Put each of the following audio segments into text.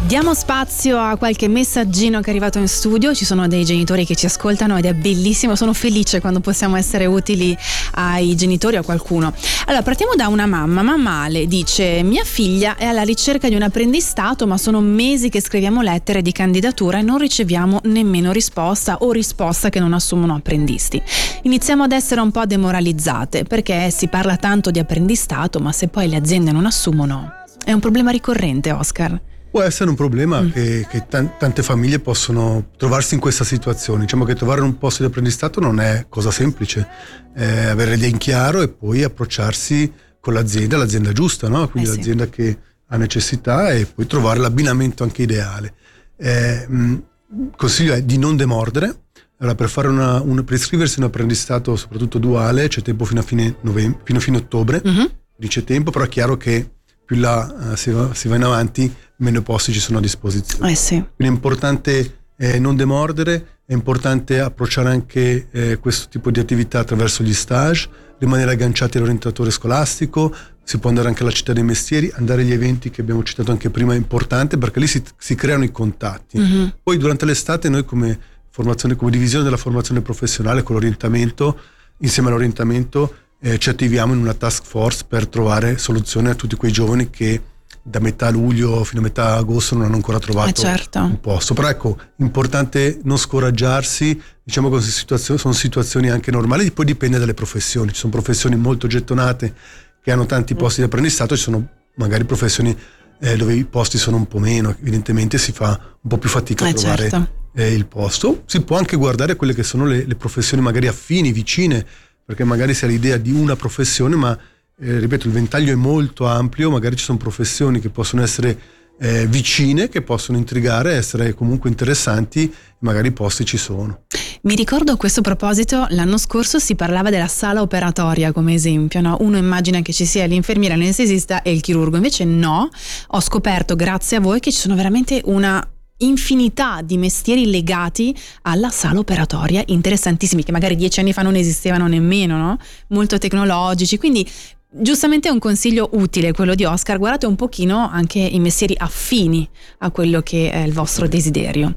Diamo spazio a qualche messaggino che è arrivato in studio. Ci sono dei genitori che ci ascoltano ed è bellissimo, sono felice quando possiamo essere utili ai genitori o a qualcuno. Allora, partiamo da una mamma Ale dice: mia figlia è alla ricerca di un apprendistato, ma sono mesi che scriviamo lettere di candidatura e non riceviamo nemmeno risposta o risposta che non assumono apprendisti. Iniziamo ad essere un po' demoralizzate perché si parla tanto di apprendistato, ma se poi le aziende non assumono è un problema ricorrente, Oscar. Può essere un problema che tante famiglie possono trovarsi in questa situazione. Diciamo che trovare un posto di apprendistato non è cosa semplice, avere idee in chiaro e poi approcciarsi con l'azienda giusta, no? Quindi l'azienda che ha necessità, e poi trovare l'abbinamento anche ideale. Consiglio è di non demordere. Allora, per fare per iscriversi in un apprendistato, soprattutto duale, c'è tempo fino a fine ottobre. C'è tempo, però è chiaro che più là si va in avanti, meno posti ci sono a disposizione. Quindi è importante non demordere, è importante approcciare anche questo tipo di attività attraverso gli stage, rimanere agganciati all'orientatore scolastico. Si può andare anche alla città dei mestieri, andare agli eventi che abbiamo citato anche prima, è importante perché lì si creano i contatti. Poi durante l'estate noi come divisione della formazione professionale, con l'orientamento, insieme all'orientamento, ci attiviamo in una task force per trovare soluzioni a tutti quei giovani che da metà luglio fino a metà agosto non hanno ancora trovato un posto. Però ecco, importante non scoraggiarsi, diciamo che sono situazioni anche normali, poi dipende dalle professioni. Ci sono professioni molto gettonate che hanno tanti posti di apprendistato, ci sono magari professioni dove i posti sono un po' meno, evidentemente si fa un po' più fatica a trovare il posto. Si può anche guardare quelle che sono le professioni magari affini, vicine, perché magari si ha l'idea di una professione, ma ripeto, il ventaglio è molto ampio, magari ci sono professioni che possono essere vicine, che possono intrigare, essere comunque interessanti, magari i posti ci sono. Mi ricordo a questo proposito, l'anno scorso si parlava della sala operatoria come esempio, no? Uno immagina che ci sia l'infermiera, l'anestesista e il chirurgo, invece no, ho scoperto grazie a voi che ci sono veramente una infinità di mestieri legati alla sala operatoria, interessantissimi, che magari 10 anni fa non esistevano nemmeno, no? Molto tecnologici, quindi giustamente è un consiglio utile quello di Oscar. Guardate un pochino anche i mestieri affini a quello che è il vostro desiderio.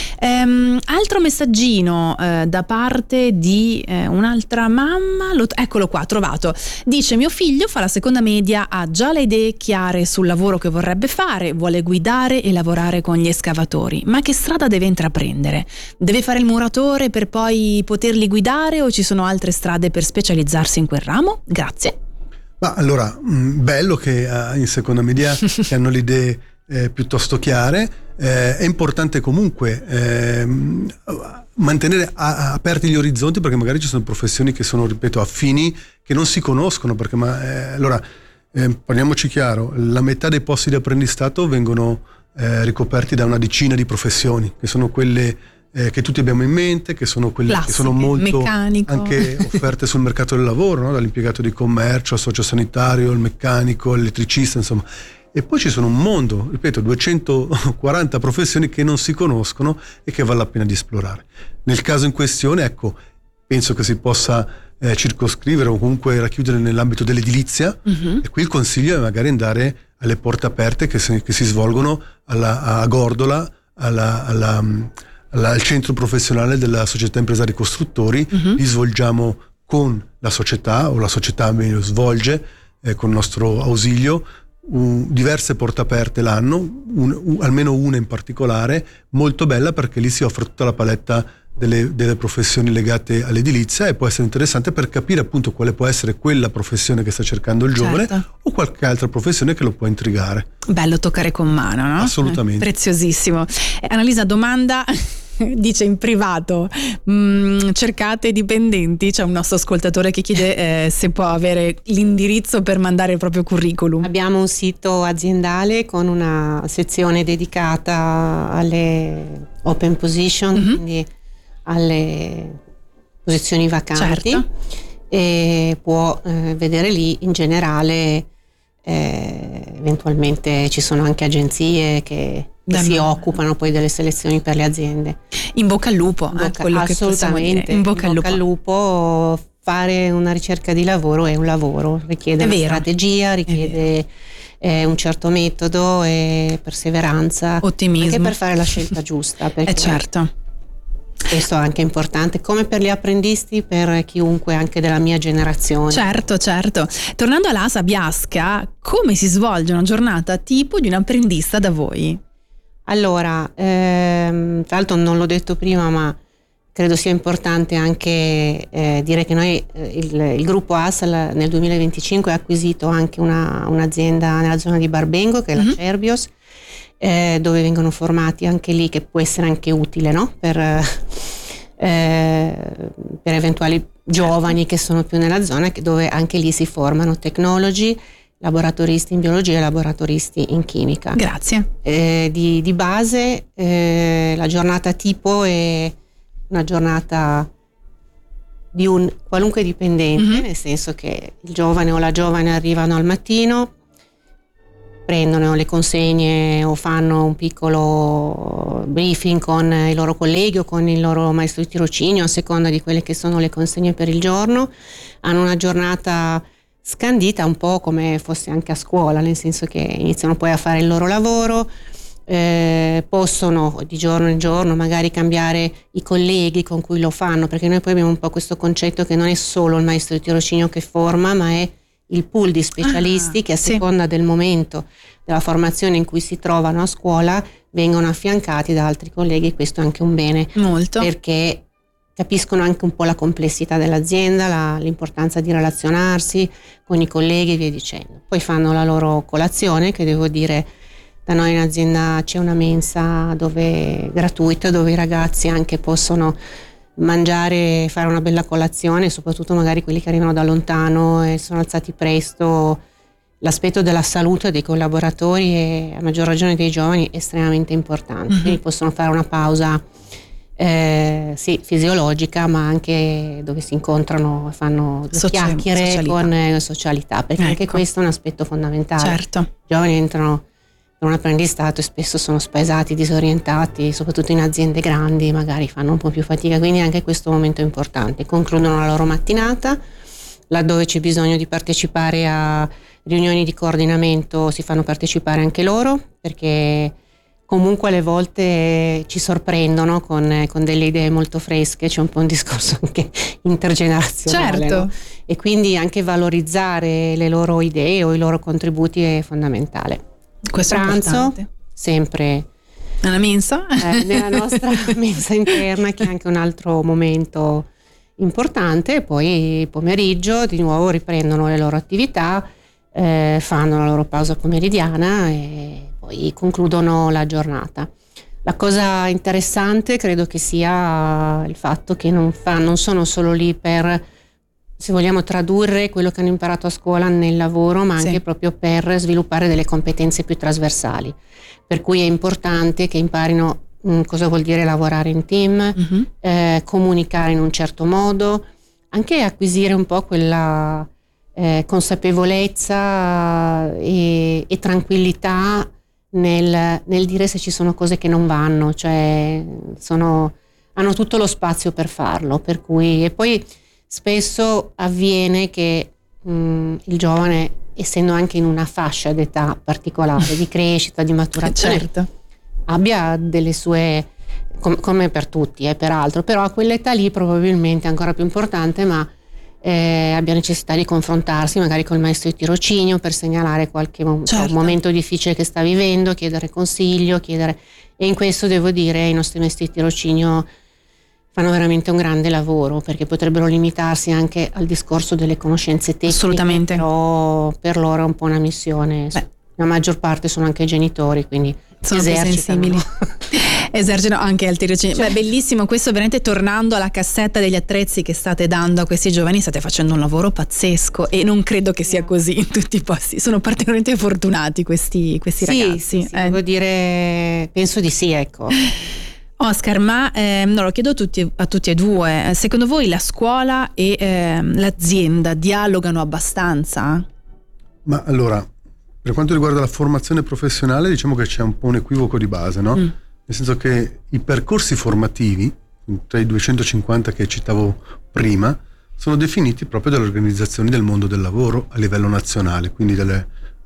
Altro messaggino da parte di un'altra mamma, eccolo qua, trovato. Dice: mio figlio fa la seconda media, ha già le idee chiare sul lavoro che vorrebbe fare, vuole guidare e lavorare con gli escavatori, ma che strada deve intraprendere? Deve fare il muratore per poi poterli guidare o ci sono altre strade per specializzarsi in quel ramo? Grazie. Ma allora, bello che in seconda media che hanno le idee piuttosto chiare. È importante comunque mantenere aperti gli orizzonti, perché magari ci sono professioni che sono, ripeto, affini, che non si conoscono, perché allora parliamoci chiaro, la metà dei posti di apprendistato vengono ricoperti da una decina di professioni, che sono quelle che tutti abbiamo in mente, che sono quelle classiche, che sono molto meccanico, anche offerte sul mercato del lavoro, no? Dall'impiegato di commercio al sociosanitario, il meccanico, l'elettricista, insomma. E poi ci sono un mondo, ripeto, 240 professioni che non si conoscono e che vale la pena di esplorare. Nel caso in questione, ecco, penso che si possa circoscrivere o comunque racchiudere nell'ambito dell'edilizia, e qui il consiglio è magari andare alle porte aperte che si svolgono a Gordola, al centro professionale della società impresari costruttori. Li svolgiamo con la società, o la società meglio svolge con il nostro ausilio, diverse porte aperte l'anno, almeno una in particolare molto bella, perché lì si offre tutta la paletta delle professioni legate all'edilizia, e può essere interessante per capire appunto quale può essere quella professione che sta cercando il giovane, o qualche altra professione che lo può intrigare. Bello toccare con mano, no? Assolutamente. Preziosissimo. Annalisa, domanda dice in privato, cercate dipendenti? C'è un nostro ascoltatore che chiede se può avere l'indirizzo per mandare il proprio curriculum. Abbiamo un sito aziendale con una sezione dedicata alle open position, quindi alle posizioni vacanti, e può vedere lì in generale. Eventualmente ci sono anche agenzie che si occupano poi delle selezioni per le aziende. In bocca al lupo, assolutamente. In bocca al lupo. Fare una ricerca di lavoro è un lavoro, richiede una strategia, richiede un certo metodo e perseveranza, ottimismo, anche per fare la scelta giusta, perché certo. Questo è anche importante, come per gli apprendisti, per chiunque anche della mia generazione. Certo. Tornando all'ASA Biasca, come si svolge una giornata tipo di un apprendista da voi? Allora, tra l'altro non l'ho detto prima, ma credo sia importante anche dire che noi, il gruppo ASA nel 2025 ha acquisito anche un'azienda nella zona di Barbengo, che è la Cerbios, dove vengono formati anche lì, che può essere anche utile, no? Per eventuali giovani che sono più nella zona, dove anche lì si formano tecnologi, laboratoristi in biologia e laboratoristi in chimica. Grazie. Di base la giornata tipo è una giornata di un qualunque dipendente, nel senso che il giovane o la giovane arrivano al mattino, prendono le consegne o fanno un piccolo briefing con i loro colleghi o con il loro maestro di tirocinio, a seconda di quelle che sono le consegne per il giorno. Hanno una giornata scandita un po' come fosse anche a scuola, nel senso che iniziano poi a fare il loro lavoro, possono di giorno in giorno magari cambiare i colleghi con cui lo fanno, perché noi poi abbiamo un po' questo concetto che non è solo il maestro di tirocinio che forma, ma è il pool di specialisti che a seconda del momento della formazione in cui si trovano a scuola vengono affiancati da altri colleghi. Questo è anche un bene, molto, perché capiscono anche un po' la complessità dell'azienda, l'importanza di relazionarsi con i colleghi e via dicendo. Poi fanno la loro colazione, che devo dire, da noi in azienda c'è una mensa gratuita, dove i ragazzi anche possono mangiare, fare una bella colazione, soprattutto magari quelli che arrivano da lontano e sono alzati presto. L'aspetto della salute dei collaboratori e a maggior ragione dei giovani è estremamente importante, quindi possono fare una pausa sì, fisiologica, ma anche dove si incontrano e fanno chiacchiere, socialità. Con socialità, perché anche questo è un aspetto fondamentale. Certo. I giovani entrano in un apprendistato e spesso sono spaesati, disorientati, soprattutto in aziende grandi magari fanno un po' più fatica, quindi anche questo momento è importante. Concludono la loro mattinata, laddove c'è bisogno di partecipare a riunioni di coordinamento si fanno partecipare anche loro, perché comunque alle volte ci sorprendono con delle idee molto fresche, c'è un po' un discorso anche intergenerazionale. Certo. No? E quindi anche valorizzare le loro idee o i loro contributi è fondamentale. Questo pranzo, è importante. sempre nella mensa? Nella nostra mensa interna, che è anche un altro momento importante. E poi pomeriggio di nuovo riprendono le loro attività, fanno la loro pausa pomeridiana e poi concludono la giornata. La cosa interessante credo che sia il fatto che non sono solo lì per, se vogliamo, tradurre quello che hanno imparato a scuola nel lavoro, ma anche proprio per sviluppare delle competenze più trasversali, per cui è importante che imparino cosa vuol dire lavorare in team, comunicare in un certo modo, anche acquisire un po' quella consapevolezza e tranquillità nel dire se ci sono cose che non vanno, cioè hanno tutto lo spazio per farlo, per cui. E poi spesso avviene che il giovane, essendo anche in una fascia d'età particolare di crescita, di maturazione, certo, abbia delle sue, come per tutti, peraltro, però a quell'età lì probabilmente è ancora più importante, ma abbia necessità di confrontarsi magari col maestro di tirocinio per segnalare qualche momento difficile che sta vivendo, chiedere consiglio, e in questo devo dire i nostri maestri di tirocinio fanno veramente un grande lavoro, perché potrebbero limitarsi anche al discorso delle conoscenze tecniche. Assolutamente. Però per loro è un po' una missione. La maggior parte sono anche genitori, quindi sono più sensibili. Esercitano anche al tirocinio. Beh, bellissimo questo, veramente. Tornando alla cassetta degli attrezzi che state dando a questi giovani, state facendo un lavoro pazzesco e non credo che sia così in tutti i posti. Sono particolarmente fortunati questi ragazzi. Sì, devo dire, penso di sì, ecco. Oscar, ma lo chiedo a tutti e due, secondo voi la scuola e l'azienda dialogano abbastanza? Ma allora, per quanto riguarda la formazione professionale, diciamo che c'è un po' un equivoco di base, no? Nel senso che i percorsi formativi, tra i 250 che citavo prima, sono definiti proprio dalle organizzazioni del mondo del lavoro a livello nazionale, quindi dalle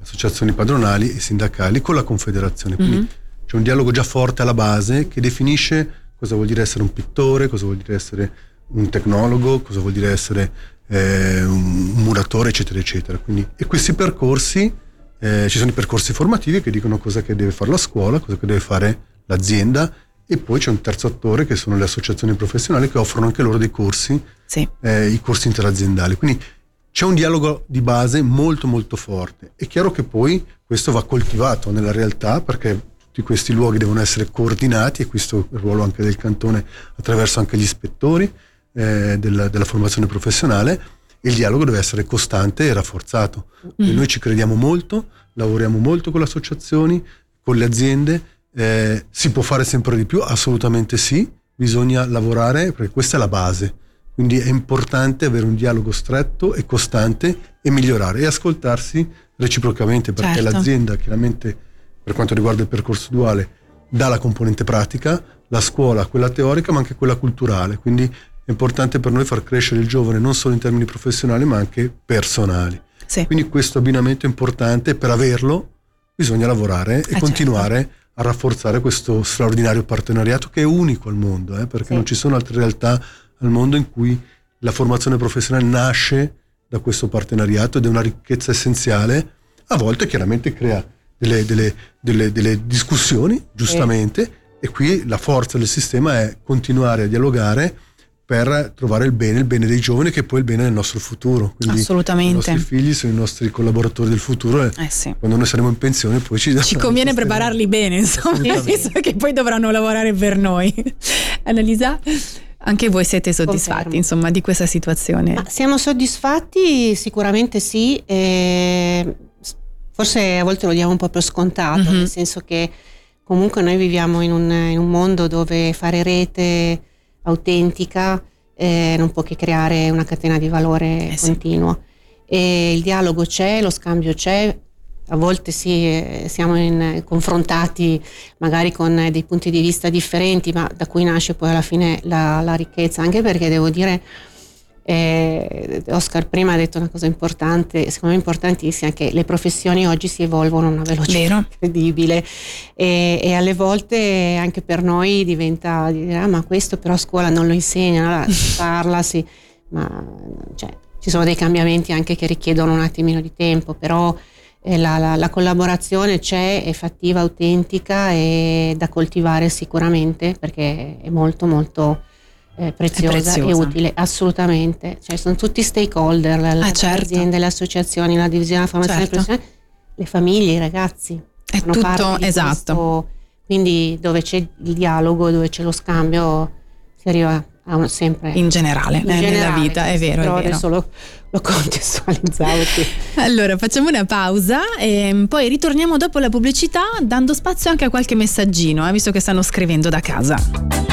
associazioni padronali e sindacali con la Confederazione. Quindi c'è un dialogo già forte alla base che definisce cosa vuol dire essere un pittore, cosa vuol dire essere un tecnologo, cosa vuol dire essere un muratore, eccetera, eccetera. Quindi, e questi percorsi, ci sono i percorsi formativi che dicono cosa che deve fare la scuola, cosa che deve fare l'azienda, e poi c'è un terzo attore che sono le associazioni professionali che offrono anche loro dei corsi, i corsi interaziendali. Quindi c'è un dialogo di base molto molto forte. È chiaro che poi questo va coltivato nella realtà, perché tutti questi luoghi devono essere coordinati, e questo è il ruolo anche del cantone attraverso anche gli ispettori della formazione professionale, e il dialogo deve essere costante e rafforzato. E noi ci crediamo molto, lavoriamo molto con le associazioni, con le aziende. Si può fare sempre di più? Assolutamente sì, bisogna lavorare perché questa è la base. Quindi è importante avere un dialogo stretto e costante e migliorare e ascoltarsi reciprocamente, perché l'azienda, chiaramente, per quanto riguarda il percorso duale, dà la componente pratica, la scuola quella teorica ma anche quella culturale. Quindi è importante per noi far crescere il giovane non solo in termini professionali ma anche personali. Quindi questo abbinamento è importante, e per averlo bisogna lavorare e continuare a rafforzare questo straordinario partenariato che è unico al mondo, perché non ci sono altre realtà al mondo in cui la formazione professionale nasce da questo partenariato, ed è una ricchezza essenziale. A volte chiaramente crea delle discussioni, giustamente, e qui la forza del sistema è continuare a dialogare per trovare il bene dei giovani, che poi è il bene del nostro futuro. Quindi assolutamente i nostri figli sono i nostri collaboratori del futuro, e quando noi saremo in pensione poi ci conviene prepararli bene, insomma, visto che poi dovranno lavorare per noi. Annalisa, anche voi siete soddisfatti, insomma, di questa situazione? Siamo soddisfatti, sicuramente sì, forse a volte lo diamo un po' per scontato, nel senso che comunque noi viviamo in un mondo dove fare rete autentica non può che creare una catena di valore continuo, e il dialogo c'è, lo scambio c'è. A volte siamo confrontati magari con dei punti di vista differenti, ma da cui nasce poi alla fine la ricchezza, anche perché devo dire, Oscar prima ha detto una cosa importante, secondo me importantissima, che le professioni oggi si evolvono a una velocità incredibile, e alle volte anche per noi diventa dire, ma questo però a scuola non lo insegnano, si parla, ma ci sono dei cambiamenti anche che richiedono un attimino di tempo, però la collaborazione c'è, è fattiva, autentica e da coltivare sicuramente, perché è molto molto preziosa e utile, assolutamente. Sono tutti stakeholder, le aziende, le associazioni, la divisione della formazione professionale, le famiglie, i ragazzi. È tutto esatto. Quindi dove c'è il dialogo, dove c'è lo scambio, si arriva sempre in generale nella vita, è vero, però è vero. Adesso lo contestualizzavo qui. Allora facciamo una pausa e poi ritorniamo dopo la pubblicità, dando spazio anche a qualche messaggino, visto che stanno scrivendo da casa.